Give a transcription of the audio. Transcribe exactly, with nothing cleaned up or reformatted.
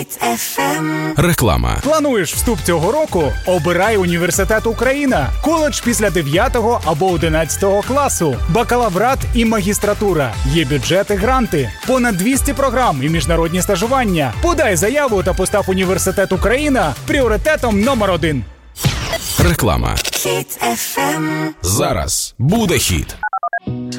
Реклама. Плануєш вступ цього року? Обирай університет Україна. Коледж після дев'ятого або одинадцятого класу. Бакалаврат і магістратура. Є бюджети, гранти. Понад двісті програм і міжнародні стажування. Подай заяву та постав університет Україна пріоритетом номер один. Реклама. Зараз буде хіт.